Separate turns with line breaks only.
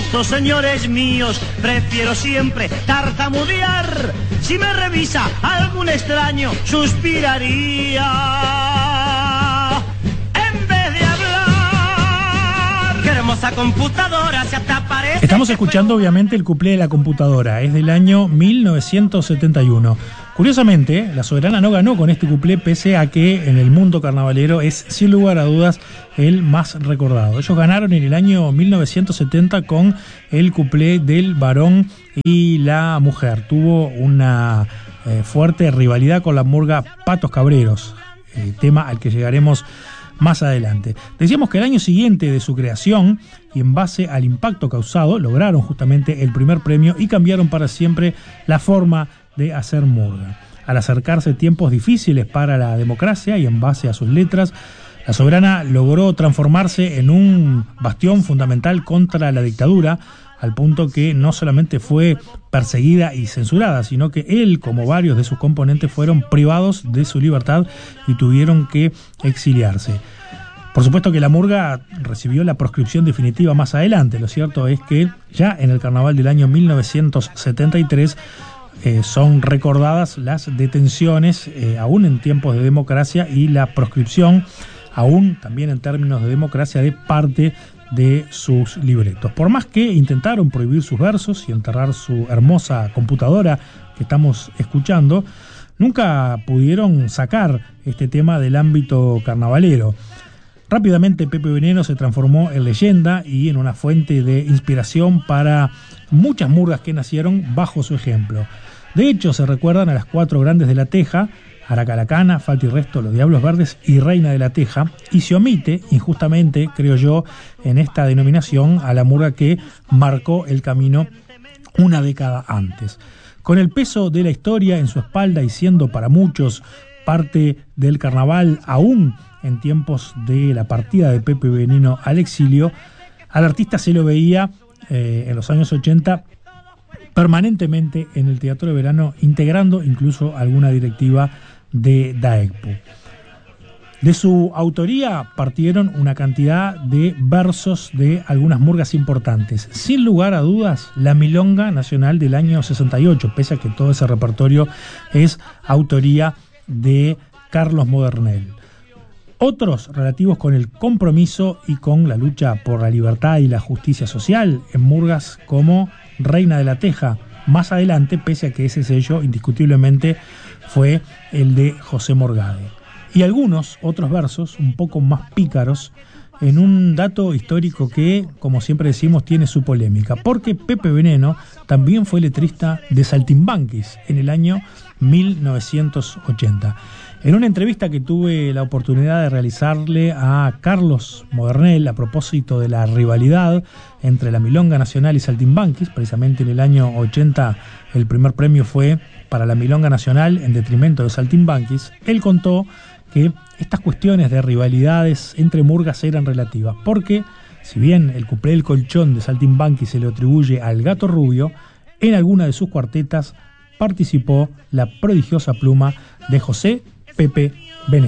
gusto, señores míos, prefiero siempre tartamudear. Si me revisa algún extraño, suspiraría. En vez de hablar, qué hermosa computadora se hasta parece.
Estamos escuchando obviamente el cuplé de la computadora, es del año 1971. Curiosamente, La Soberana no ganó con este cuplé, pese a que en el mundo carnavalero es sin lugar a dudas el más recordado. Ellos ganaron en el año 1970 con el cuplé del varón y la mujer. Tuvo una fuerte rivalidad con la murga Patos Cabreros, tema al que llegaremos más adelante. Decíamos que el año siguiente de su creación, y en base al impacto causado, lograron justamente el primer premio y cambiaron para siempre la forma de hacer murga. Al acercarse tiempos difíciles para la democracia y en base a sus letras, La Soberana logró transformarse en un bastión fundamental contra la dictadura, al punto que no solamente fue perseguida y censurada, sino que él, como varios de sus componentes, fueron privados de su libertad y tuvieron que exiliarse. Por supuesto que la murga recibió la proscripción definitiva más adelante. Lo cierto es que ya en el carnaval del año 1973 son recordadas las detenciones, aún en tiempos de democracia, y la proscripción, aún también en términos de democracia, de parte de sus libretos. Por más que intentaron prohibir sus versos y enterrar su hermosa computadora que estamos escuchando, nunca pudieron sacar este tema del ámbito carnavalero. Rápidamente Pepe Veneno se transformó en leyenda y en una fuente de inspiración para muchas murgas que nacieron bajo su ejemplo. De hecho, se recuerdan a las 4 grandes de La Teja, Aracalacana, Falta y Resto, Los Diablos Verdes y Reina de la Teja, y se omite, injustamente, creo yo, en esta denominación a la murga que marcó el camino una década antes. Con el peso de la historia en su espalda y siendo para muchos parte del carnaval, aún en tiempos de la partida de Pepe Veneno al exilio, al artista se lo veía en los años 80 permanentemente en el Teatro de Verano, integrando incluso alguna directiva de DAECPU. De su autoría partieron una cantidad de versos de algunas murgas importantes. Sin lugar a dudas, la Milonga Nacional del año 68, pese a que todo ese repertorio es autoría de Carlos Modernel. Otros relativos con el compromiso y con la lucha por la libertad y la justicia social en murgas como Reina de la Teja, más adelante, pese a que ese sello indiscutiblemente fue el de José Morgade. Y algunos otros versos un poco más pícaros en un dato histórico que, como siempre decimos, tiene su polémica, porque Pepe Veneno también fue letrista de Saltimbanquis en el año 1980. En una entrevista que tuve la oportunidad de realizarle a Carlos Modernel a propósito de la rivalidad entre la Milonga Nacional y Saltimbanquis, precisamente en el año 80 el primer premio fue para la Milonga Nacional en detrimento de Saltimbanquis, él contó que estas cuestiones de rivalidades entre murgas eran relativas, porque si bien el cuplé del colchón de Saltimbanquis se le atribuye al Gato Rubio, en alguna de sus cuartetas participó la prodigiosa pluma de José Pepe Veneno.